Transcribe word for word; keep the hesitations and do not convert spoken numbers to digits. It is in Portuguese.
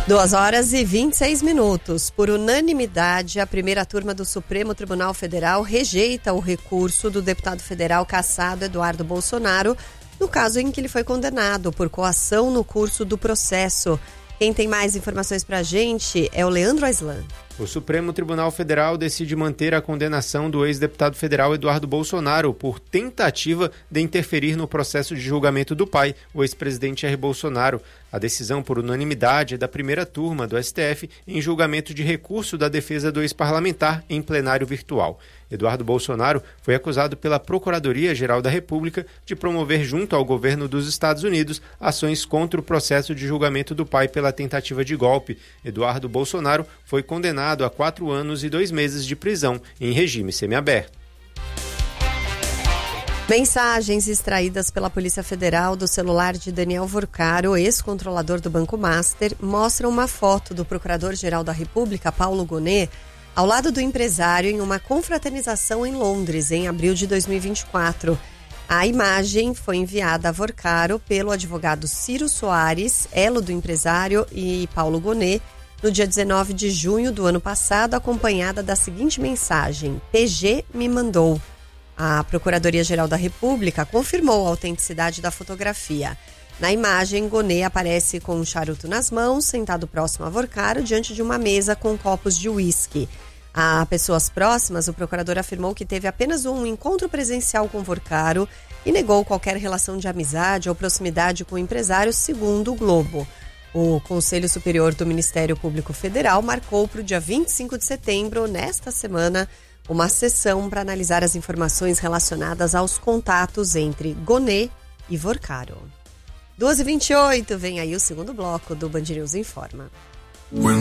Duas horas e vinte e seis minutos. Por unanimidade, a primeira turma do Supremo Tribunal Federal rejeita o recurso do deputado federal cassado Eduardo Bolsonaro, no caso em que ele foi condenado por coação no curso do processo. Quem tem mais informações pra gente é o Leandro Aislan. O Supremo Tribunal Federal decide manter a condenação do ex-deputado federal Eduardo Bolsonaro por tentativa de interferir no processo de julgamento do pai, o ex-presidente Jair Bolsonaro. A decisão por unanimidade é da primeira turma do S T F em julgamento de recurso da defesa do ex-parlamentar em plenário virtual. Eduardo Bolsonaro foi acusado pela Procuradoria-Geral da República de promover junto ao governo dos Estados Unidos ações contra o processo de julgamento do pai pela tentativa de golpe. Eduardo Bolsonaro foi condenado a quatro anos e dois meses de prisão em regime semiaberto. Mensagens extraídas pela Polícia Federal do celular de Daniel Vorcaro, ex-controlador do Banco Master, mostram uma foto do Procurador-Geral da República, Paulo Gonet, ao lado do empresário em uma confraternização em Londres, em abril de dois mil e vinte e quatro. A imagem foi enviada a Vorcaro pelo advogado Ciro Soares, elo do empresário, e Paulo Gonet, no dia dezenove de junho do ano passado, acompanhada da seguinte mensagem: P G me mandou. A Procuradoria-Geral da República confirmou a autenticidade da fotografia. Na imagem, Gonet aparece com um charuto nas mãos, sentado próximo a Vorcaro, diante de uma mesa com copos de uísque. A pessoas próximas, o procurador afirmou que teve apenas um encontro presencial com Vorcaro e negou qualquer relação de amizade ou proximidade com o empresário, segundo o Globo. O Conselho Superior do Ministério Público Federal marcou para o dia vinte e cinco de setembro, nesta semana, uma sessão para analisar as informações relacionadas aos contatos entre Gonet e Vorcaro. duas e vinte e oito, vem aí o segundo bloco do Band News Informa.